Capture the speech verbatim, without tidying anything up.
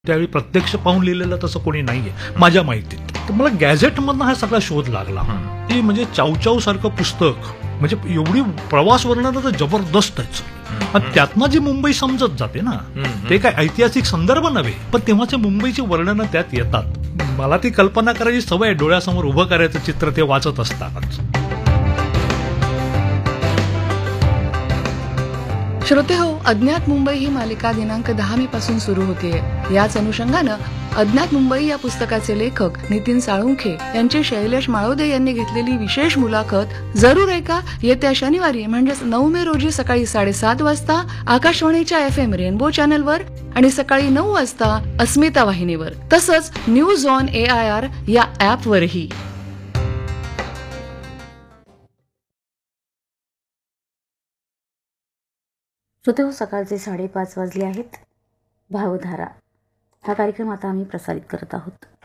त्यावेळी प्रत्यक्ष पाहून लिहिलेलं तसं कोणी नाहीये माझ्या माहितीत. तर मला गॅझेटमधनं हा सगळा शोध लागला. ती म्हणजे चावचाव सारखं पुस्तक, म्हणजे एवढी प्रवास वर्णनं तर जबरदस्त आहेत. आणि त्यातनं जी मुंबई समजत जाते ना, ते काय ऐतिहासिक संदर्भ नव्हे, पण तेव्हाचे मुंबईची वर्णनं त्यात येतात. मला ती कल्पना करायची सवय, डोळ्यासमोर उभं करायचं चित्र ते वाचत असतानाच. श्रोते हो, अज्ञात मुंबई ही मालिका दिनांक दहा मे पासून सुरू होतीये. याच अनुषंगानं अज्ञात मुंबई या पुस्तकाचे लेखक नितीन साळुंखे यांची शैलेश माळोदे यांनी घेतलेली विशेष मुलाखत जरूर ऐका. येत्या शनिवारी म्हणजेच नऊ मे रोजी सकाळी साडेसात वाजता आकाशवाणीच्या एफ एम रेनबो चॅनलवर आणि सकाळी नऊ वाजता अस्मिता वाहिनीवर, तसंच news on A I R या ऍपवरही. श्रोते हो, सकाळचे साडेपाच वाजले आहेत. भावधारा हा कार्यक्रम आता आम्ही प्रसारित करत आहोत.